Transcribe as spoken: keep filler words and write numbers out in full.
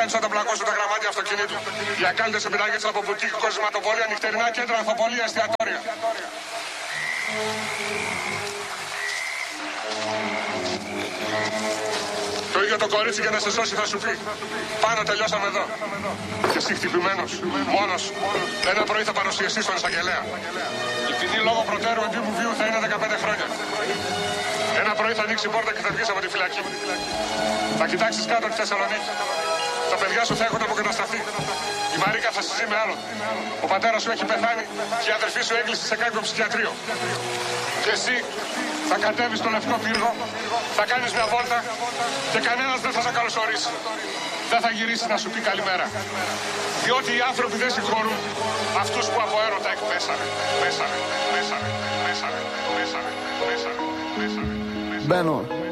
πέτσα τα πλακώσουν τα γραμμάτια αυτοκινήτου. Οι ακάλυτες επιταγές από μπουτίκ, κοσματοπολία, νυχτερινά κέντρα, ανθοπολία, εστιατόρια. Το ίδιο το κορίτσι για να σε σώσει θα σου πει: πάνω, τελειώσαμε εδώ. Και εσύ χτυπημένος, μόνος, ένα πρωί θα παρουσιαστείς στον εισαγγελέα. Η ποινή λόγω προτέρου εντύπου βίου θα είναι δεκαπέντε χρόνια. Ένα πρωί θα ανοίξει η πόρτα και θα βγεις από τη φυλακή. Θα κοιτάξεις κάτω τη Θεσσαλονίκη. Τα παιδιά σου θα έχουν αποκατασταθεί. Η Μαρίκα θα συζεί με άλλον. Ο πατέρας σου έχει πεθάνει και η αδερφή σου έκλεισε σε κάποιο ψυχιατρίο. Και εσύ θα κατέβεις στο Λευκό Πύργο, θα κάνεις μια βόλτα και κανένας δεν θα σε καλωσορίσει. Δεν θα γυρίσει να σου πει καλημέρα. Διότι οι άνθρωποι δεν συγχωρούν αυτούς που από έρωτα εκπέσανε. Πέσανε, πέσανε, πέσανε, πέσανε, πέσανε, πέσανε, πέσανε. Μπαίνω.